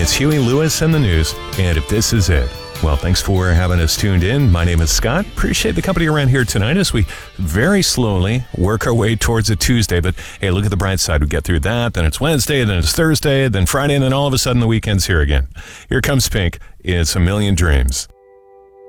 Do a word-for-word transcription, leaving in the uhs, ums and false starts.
It's Huey Lewis and the news, and if this is it. Well, thanks for having us tuned in. My name is Scott. Appreciate the company around here tonight as we very slowly work our way towards a Tuesday. But hey, look at the bright side. We get through that, then it's Wednesday, then it's Thursday, then Friday, and then all of a sudden the weekend's here again. Here comes Pink. It's A Million Dreams.